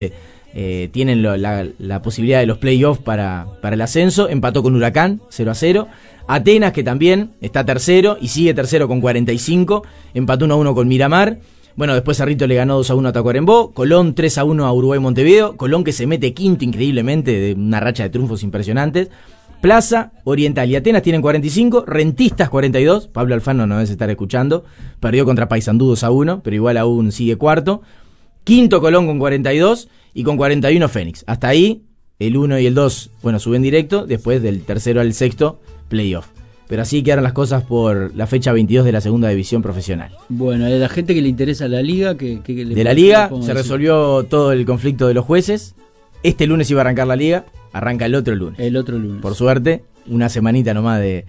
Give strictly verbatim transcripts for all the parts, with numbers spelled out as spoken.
Eh, tienen lo, la, la posibilidad de los playoffs para, para el ascenso. Empató con Huracán cero a cero. Atenas, que también está tercero y sigue tercero con cuarenta y cinco, empató uno a uno con Miramar. Bueno, después Cerrito le ganó dos a uno a Tacuarembó. Colón tres a uno a Uruguay Montevideo. Colón que se mete quinto increíblemente, de una racha de triunfos impresionantes. Plaza, Oriental y Atenas tienen cuarenta y cinco, Rentistas cuarenta y dos, Pablo Alfano no debe estar escuchando, perdió contra Paysandú dos a uno, pero igual aún sigue cuarto. Quinto Colón con cuarenta y dos y con cuarenta y uno Fénix. Hasta ahí el uno y el dos, bueno, suben directo, después del tercero al sexto, playoff. Pero así quedaron las cosas por la fecha veintidós de la segunda división profesional. Bueno, a la gente que le interesa la liga, que, que le de la liga se decir? resolvió todo el conflicto de los jueces. Este lunes iba a arrancar la liga, arranca el otro lunes. El otro lunes. Por suerte, una semanita nomás de,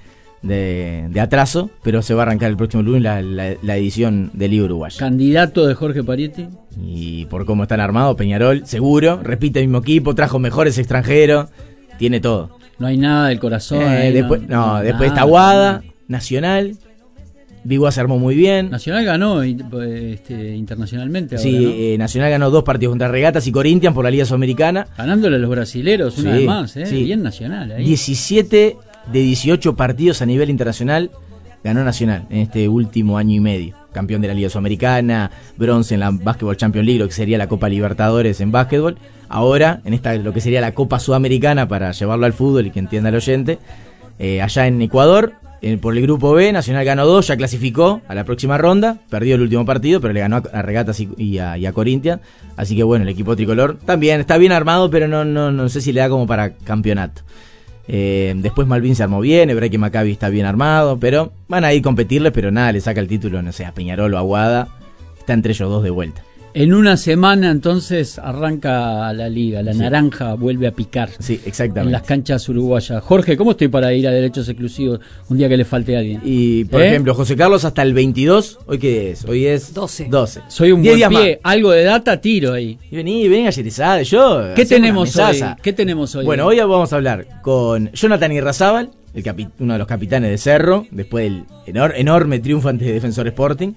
de, de atraso, pero se va a arrancar el próximo lunes la, la, la edición de Liga Uruguaya. ¿Candidato de Jorge Parietti? Y por cómo están armados, Peñarol, seguro, repite el mismo equipo, trajo mejores extranjeros, tiene todo. No hay nada del corazón. Eh, después, no, no, después está Aguada, Nacional. Biguá se armó muy bien. Nacional ganó este, internacionalmente ahora, sí, ¿no? eh, Nacional ganó dos partidos contra Regatas y Corinthians por la Liga Sudamericana. Ganándole a los brasileros una sí, vez más, ¿eh? Sí. Bien Nacional ahí. diecisiete de dieciocho partidos a nivel internacional ganó Nacional en este último año y medio. Campeón de la Liga Sudamericana, bronce en la Basketball Champions League, lo que sería la Copa Libertadores en básquetbol. Ahora, en esta lo que sería la Copa Sudamericana para llevarlo al fútbol y que entienda el oyente. Eh, allá en Ecuador, eh, por el grupo B, Nacional ganó dos, ya clasificó a la próxima ronda, perdió el último partido, pero le ganó a, a Regatas y, y, a, y a Corinthians. Así que bueno, el equipo tricolor también está bien armado, pero no, no, no sé si le da como para campeonato. Eh, después Malvin se armó bien, Hebraica y Maccabi está bien armado, pero van a ir a competirles, pero nada, le saca el título, no sé, a Peñarol o Aguada, está entre ellos dos de vuelta. En una semana entonces arranca la liga, la sí. naranja vuelve a picar. Sí, exactamente. En las canchas uruguayas. Jorge, ¿cómo estoy para ir a derechos exclusivos un día que le falte a alguien? Y, por ¿Eh? ejemplo, José Carlos hasta el veintidós, ¿hoy qué es? Hoy es doce. doce. Soy un buen pie, algo de data tiro ahí. Y vení, ven a Yerizade, yo. ¿Qué tenemos hoy? ¿Qué tenemos hoy? Bueno, hoy vamos a hablar con Jonathan Irrazábal, el capi- uno de los capitanes de Cerro, después del enor- enorme triunfo ante Defensor Sporting.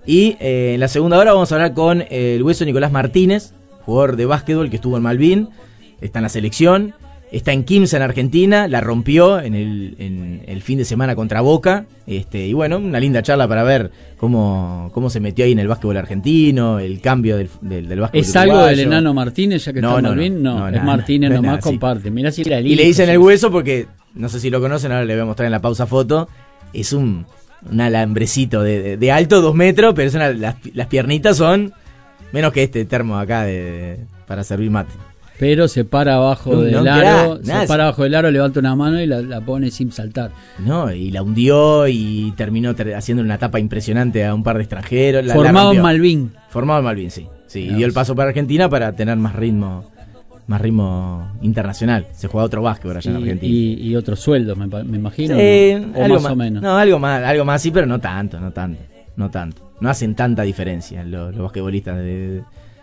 Y eh, en la segunda hora vamos a hablar con eh, el hueso Nicolás Martínez, jugador de básquetbol que estuvo en Malvin, está en la selección, está en Quimsa en Argentina, la rompió en el, en el fin de semana contra Boca, este, y bueno, una linda charla para ver cómo, cómo se metió ahí en el básquetbol argentino, el cambio del, del, del básquetbol ¿Es uruguayo. Algo del enano Martínez ya que no, está en no, Malvin? No, no, no es nada, Martínez no, nomás nada, comparte. Sí. Mirá si era y le dicen el hueso porque, no sé si lo conocen, ahora le voy a mostrar en la pausa foto, es un... un alambrecito de, de, de alto, dos metros, pero es una, las, las piernitas son menos que este termo acá de, de, para servir mate. Pero se para abajo no, del no, aro, nada, se para abajo del aro, levanta una mano y la, la pone sin saltar. No, y la hundió y terminó ter- haciendo una tapa impresionante a un par de extranjeros. La, Formado la en Malvin. Formado en Malvin, sí. sí y dio el paso para Argentina para tener más ritmo. Más ritmo internacional. Se juega otro básquetbol allá y, en Argentina. Y, y otros sueldos, me, me imagino. Eh, ¿no? O algo más, más o menos. No, algo más, algo más sí, pero no tanto, no tanto. No tanto. No hacen tanta diferencia los, los basquetbolistas de, de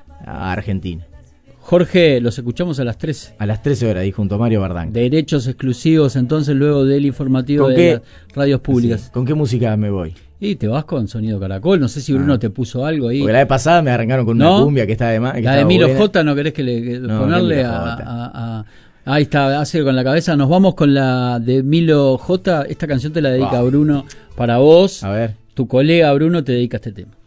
a Argentina. Jorge, los escuchamos a las trece. A las trece horas, ahí junto a Mario Bardán. Derechos exclusivos, entonces, luego del informativo de qué? las radios públicas. Sí. ¿Con qué música me voy? Y te vas con Sonido Caracol, no sé si Bruno ah. te puso algo ahí. Porque la vez pasada me arrancaron con ¿No? una cumbia que está de más. La de Milo J, ¿no querés que le que no, ponerle a, a, a... Ahí está, hace con la cabeza. Nos vamos con la de Milo J. Esta canción te la dedica wow. Bruno para vos. A ver. Tu colega Bruno te dedica este tema.